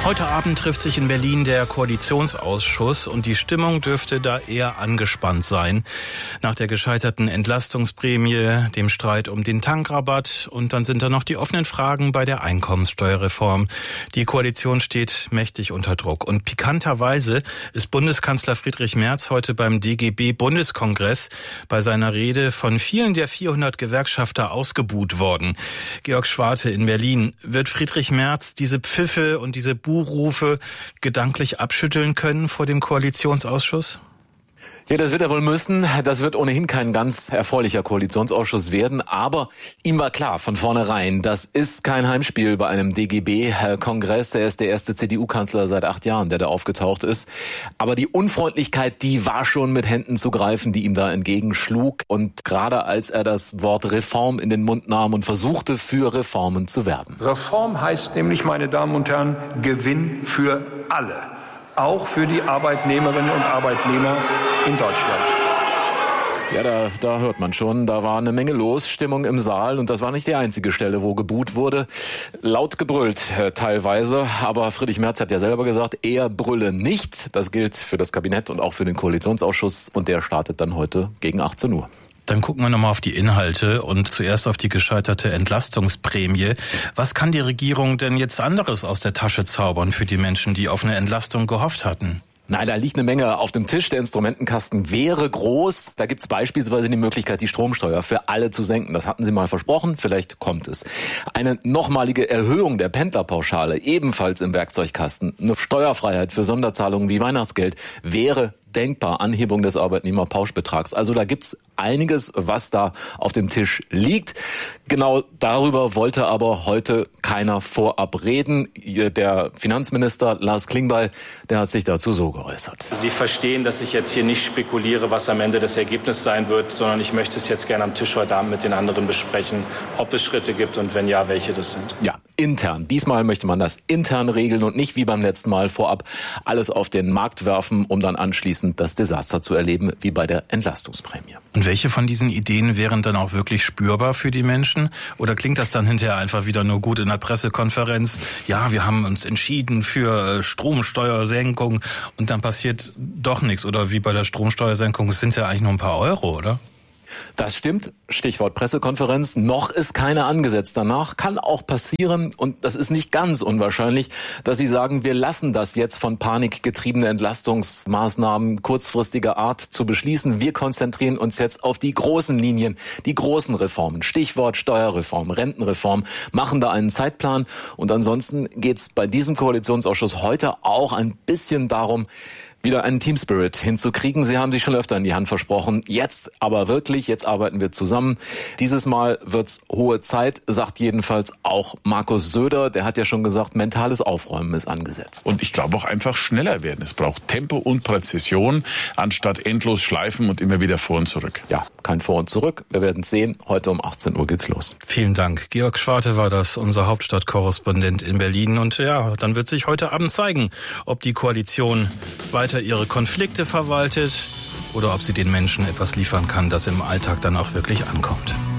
Heute Abend trifft sich in Berlin der Koalitionsausschuss und die Stimmung dürfte da eher angespannt sein. Nach der gescheiterten Entlastungsprämie, dem Streit um den Tankrabatt und dann sind da noch die offenen Fragen bei der Einkommenssteuerreform. Die Koalition steht mächtig unter Druck und pikanterweise ist Bundeskanzler Friedrich Merz heute beim DGB-Bundeskongress bei seiner Rede von vielen der 400 Gewerkschafter ausgebuht worden. Georg Schwarte in Berlin. Wird Friedrich Merz diese Pfiffe und diese Buhrufe gedanklich abschütteln können vor dem Koalitionsausschuss? Ja, das wird er wohl müssen. Das wird ohnehin kein ganz erfreulicher Koalitionsausschuss werden. Aber ihm war klar von vornherein, das ist kein Heimspiel bei einem DGB-Kongress. Er ist der erste CDU-Kanzler seit 8 Jahren, der da aufgetaucht ist. Aber die Unfreundlichkeit, die war schon mit Händen zu greifen, die ihm da entgegenschlug. Und gerade als er das Wort Reform in den Mund nahm und versuchte, für Reformen zu werben. Reform heißt nämlich, meine Damen und Herren, Gewinn für alle. Auch für die Arbeitnehmerinnen und Arbeitnehmer in Deutschland. Ja, da hört man schon, da war eine Menge los, Stimmung im Saal und das war nicht die einzige Stelle, wo gebuht wurde. Laut gebrüllt teilweise, aber Friedrich Merz hat ja selber gesagt, er brülle nicht. Das gilt für das Kabinett und auch für den Koalitionsausschuss und der startet dann heute gegen 18 Uhr. Dann gucken wir nochmal auf die Inhalte und zuerst auf die gescheiterte Entlastungsprämie. Was kann die Regierung denn jetzt anderes aus der Tasche zaubern für die Menschen, die auf eine Entlastung gehofft hatten? Nein, da liegt eine Menge auf dem Tisch. Der Instrumentenkasten wäre groß. Da gibt's beispielsweise die Möglichkeit, die Stromsteuer für alle zu senken. Das hatten sie mal versprochen. Vielleicht kommt es. Eine nochmalige Erhöhung der Pendlerpauschale, ebenfalls im Werkzeugkasten. Eine Steuerfreiheit für Sonderzahlungen wie Weihnachtsgeld wäre denkbar. Anhebung des Arbeitnehmerpauschbetrags. Also da gibt's einiges, was da auf dem Tisch liegt. Genau darüber wollte aber heute keiner vorab reden. Der Finanzminister Lars Klingbeil, der hat sich dazu so geäußert. Sie verstehen, dass ich jetzt hier nicht spekuliere, was am Ende das Ergebnis sein wird, sondern ich möchte es jetzt gerne am Tisch heute Abend mit den anderen besprechen, ob es Schritte gibt und wenn ja, welche das sind. Ja, intern. Diesmal möchte man das intern regeln und nicht wie beim letzten Mal vorab alles auf den Markt werfen, um dann anschließend das Desaster zu erleben, wie bei der Entlastungsprämie. Und welche von diesen Ideen wären dann auch wirklich spürbar für die Menschen? Oder klingt das dann hinterher einfach wieder nur gut in der Pressekonferenz? Ja, wir haben uns entschieden für Stromsteuersenkung und dann passiert doch nichts. Oder wie bei der Stromsteuersenkung, es sind ja eigentlich nur ein paar Euro, oder? Das stimmt. Stichwort Pressekonferenz. Noch ist keine angesetzt. Danach kann auch passieren, und das ist nicht ganz unwahrscheinlich, dass sie sagen, wir lassen das jetzt von Panik getriebene Entlastungsmaßnahmen kurzfristiger Art zu beschließen. Wir konzentrieren uns jetzt auf die großen Linien, die großen Reformen. Stichwort Steuerreform, Rentenreform, machen da einen Zeitplan. Und ansonsten geht es bei diesem Koalitionsausschuss heute auch ein bisschen darum, wieder einen Teamspirit hinzukriegen. Sie haben sich schon öfter in die Hand versprochen. Jetzt aber wirklich, jetzt arbeiten wir zusammen. Dieses Mal wird's hohe Zeit, sagt jedenfalls auch Markus Söder. Der hat ja schon gesagt, mentales Aufräumen ist angesetzt. Und ich glaube auch einfach schneller werden. Es braucht Tempo und Präzision, anstatt endlos schleifen und immer wieder vor und zurück. Ja, kein Vor und Zurück. Wir werden es sehen. Heute um 18 Uhr geht's los. Vielen Dank. Georg Schwarte war das, unser Hauptstadtkorrespondent in Berlin. Und ja, dann wird sich heute Abend zeigen, ob die Koalition weiter ihre Konflikte verwaltet oder ob sie den Menschen etwas liefern kann, das im Alltag dann auch wirklich ankommt.